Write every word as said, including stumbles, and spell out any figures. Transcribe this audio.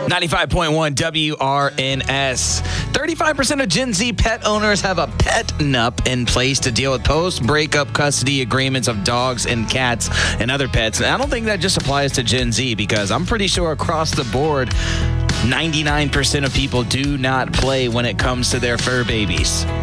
ninety-five point one W R N S. thirty-five percent of Gen Z pet owners have a pet N U P in place to deal with post-breakup custody agreements of dogs and cats and other pets. And I don't think that just applies to Gen Z, because I'm pretty sure across the board, ninety-nine percent of people do not play when it comes to their fur babies.